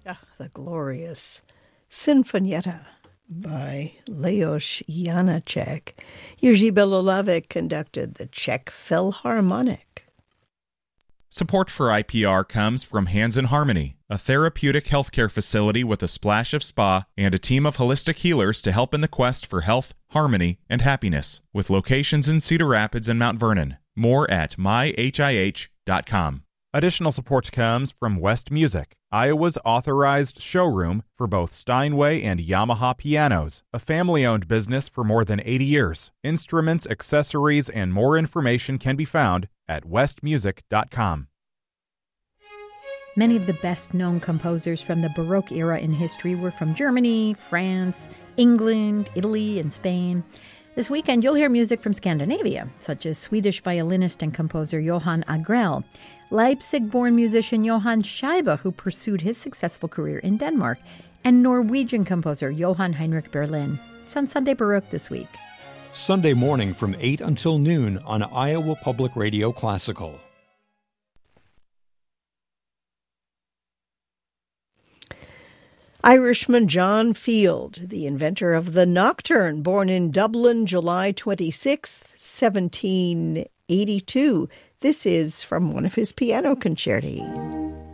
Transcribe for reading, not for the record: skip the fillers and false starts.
The glorious Sinfonietta by Leos Janáček. Jiří Belohlávek conducted the Czech Philharmonic. Support for IPR comes from Hands in Harmony, a therapeutic healthcare facility with a splash of spa and a team of holistic healers to help in the quest for health, harmony, and happiness, with locations in Cedar Rapids and Mount Vernon. More at myhih.com. Additional support comes from West Music, Iowa's authorized showroom for both Steinway and Yamaha pianos, a family-owned business for more than 80 years. Instruments, accessories, and more information can be found at westmusic.com. Many of the best-known composers from the Baroque era in history were from Germany, France, England, Italy, and Spain. This weekend, you'll hear music from Scandinavia, such as Swedish violinist and composer Johan Agrell, Leipzig-born musician Johan Scheibe, who pursued his successful career in Denmark, and Norwegian composer Johan Heinrich Berlin. It's on Sunday Baroque this week. Sunday morning from 8 until noon on Iowa Public Radio Classical. Irishman John Field, the inventor of the nocturne, born in Dublin, July 26, 1782. This is from one of his piano concerti.